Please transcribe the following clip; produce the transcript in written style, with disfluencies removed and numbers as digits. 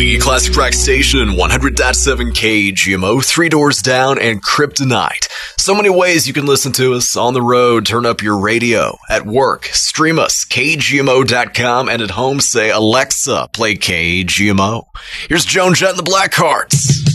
The Classic Rock Station, 100.7 KGMO, Three Doors Down, and Kryptonite. So many ways you can listen to us: on the road, turn up your radio; at work, stream us, KGMO.com; and at home, say, Alexa, play KGMO. Here's Joan Jett and the Blackhearts.